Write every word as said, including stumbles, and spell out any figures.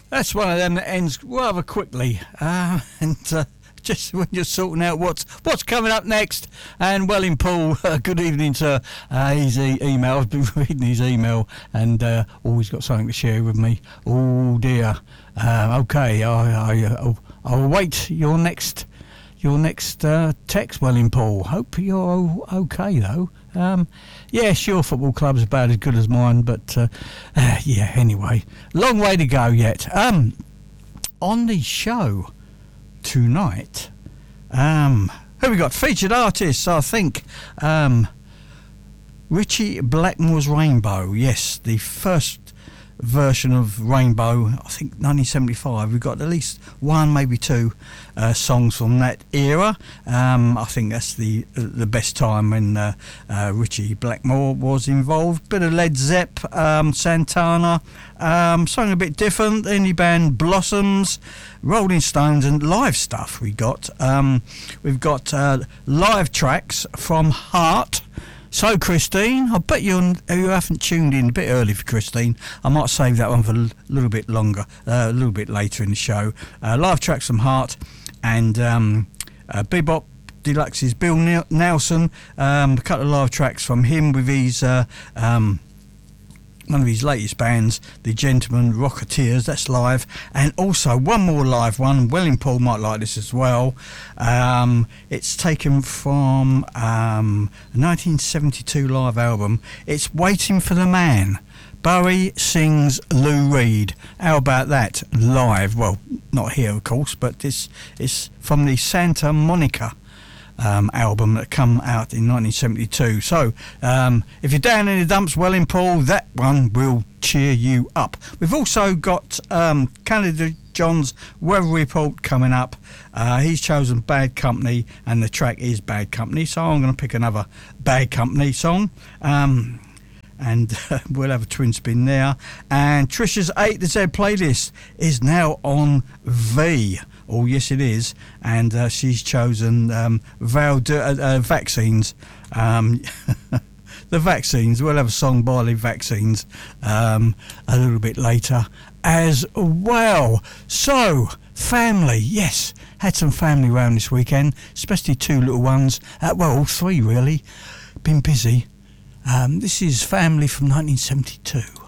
That's one of them that ends rather quickly, uh, and uh, just when you're sorting out what's what's coming up next. And Welling Paul, uh, good evening, sir. Uh, his e- email, I've been reading his email, and uh, always got something to share with me. Oh dear. Uh, okay, I, I, I'll, I'll await your next your next uh, text, Welling Paul. Hope you're okay though. Um, yes, your football club's about as good as mine, but uh, uh, yeah, anyway, long way to go yet. Um, on the show tonight, um, who we got? Featured artists, I think. Um, Ritchie Blackmore's Rainbow, yes, the first version of Rainbow, I think nineteen seventy-five. We've got at least one, maybe two uh, songs from that era. Um, I think that's the the best time when uh, uh, Ritchie Blackmore was involved. Bit of Led Zepp, um, Santana, um, something a bit different. Indie band Blossoms, Rolling Stones, and live stuff. We got um, we've got uh, live tracks from Heart. So, Christine, I bet you you haven't tuned in a bit early for Christine. I might save that one for a little bit longer, uh, a little bit later in the show. Uh, live tracks from Heart, and um, uh, Bebop Deluxe's Bill Nelson. Um, a couple of live tracks from him with his uh, um, one of his latest bands, the Gentlemen Rocketeers. That's live, and also one more live one. Welling Paul might like this as well. Um, it's taken from um, a nineteen seventy-two live album. It's Waiting for the Man. Bowie sings Lou Reed. How about that live? Well, not here, of course, but this is from the Santa Monica Um, album that come out in nineteen seventy-two. So um, if you're down in the dumps, Welling Paul, that one will cheer you up. We've also got um, Canada John's weather report coming up. Uh, he's chosen Bad Company, and the track is Bad Company, so I'm going to pick another Bad Company song. Um, and uh, we'll have a twin spin there. And Trisha's A to Z playlist is now on V. Oh, yes, it is. And uh, she's chosen um, Val uh, uh, Vaccines. Um, the Vaccines. We'll have a song by the Vaccines um, a little bit later as well. So, family. Yes, had some family around this weekend, especially two little ones. Uh, well, all three, really. Been busy. Um, this is Family from nineteen seventy-two.